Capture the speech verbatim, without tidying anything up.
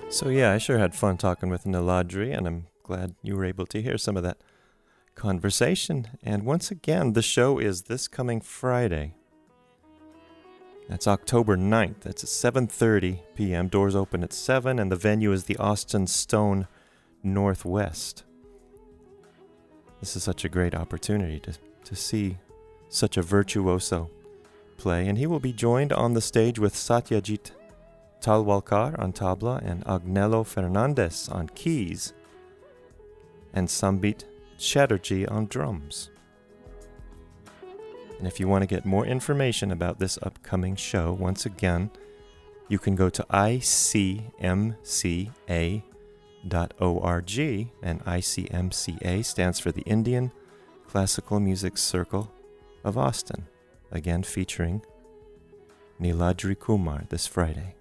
So yeah, I sure had fun talking with Niladri, and I'm glad you were able to hear some of that conversation. And once again, the show is this coming Friday. That's October ninth. That's at seven thirty p.m. Doors open at seven, and the venue is the Austin Stone Northwest. This is such a great opportunity to, to see such a virtuoso play. And he will be joined on the stage with Satyajit Talwalkar on tabla and Agnello Fernandez on keys and Sambit Chatterjee on drums. And if you want to get more information about this upcoming show, once again, you can go to I C M C A dot org, and I C M C A stands for the Indian Classical Music Circle of Austin, again featuring Niladri Kumar this Friday.